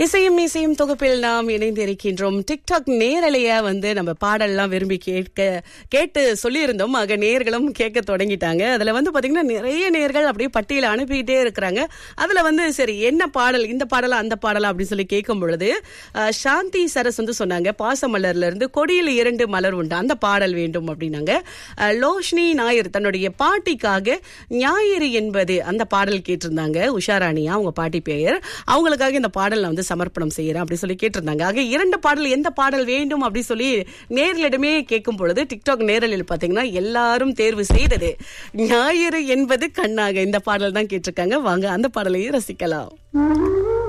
இசையும் இசையும் தொகுப்பில் நாம் இணைந்து இருக்கின்றோம். டிக்டாக் நேரலைய நம்ம பாடல்லாம் விரும்பி கேட்டு சொல்லியிருந்தோம். ஆக நேர்களும் கேட்க தொடங்கிட்டாங்க. அதுல பாத்தீங்கன்னா நிறைய நேர்கள் அப்படியே பட்டியல அனுப்பிக்கிட்டே இருக்கிறாங்க. அதுல சரி என்ன பாடல், இந்த பாடலா அந்த பாடலா அப்படின்னு சொல்லி கேட்கும் பொழுது சாந்தி சரஸ் சொன்னாங்க பாசமலர்ல இருந்து கொடியில் 2 மலர் உண்டு அந்த பாடல் வேண்டும் அப்படின்னாங்க. லோஷ்னி நாயர் தன்னுடைய பாட்டிக்காக ஞாயிறு என்பது அந்த பாடல் கேட்டிருந்தாங்க. உஷாராணியா அவங்க பாட்டி பெயர். அவங்களுக்காக இந்த பாடல் நான் சமர்ப்பணம் செய்யறேன் அப்படி சொல்லி கேட்டிருந்தாங்க. ஆக 2 பாடல் எந்த பாடல் வேண்டும் அப்படி சொல்லி நேர்களிடமே கேட்கும் பொழுது டிக்டாக் நேரலில் பாத்தீங்கன்னா எல்லாரும் தேர்வு செய்தது ஞாயிறு என்பது கண்ணாக இந்த பாடல் தான் கேட்டிருக்காங்க. வாங்க அந்த பாடலையும் ரசிக்கலாம்.